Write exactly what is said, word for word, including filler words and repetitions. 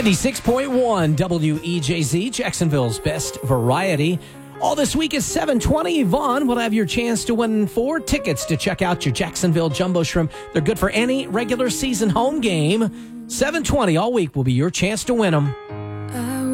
ninety-six point one W E J Z, Jacksonville's best variety. All this week is seven twenty. Vaughn will have your chance to win four tickets to check out your Jacksonville Jumbo Shrimp. They're good for any regular season home game. seven twenty all week will be your chance to win them.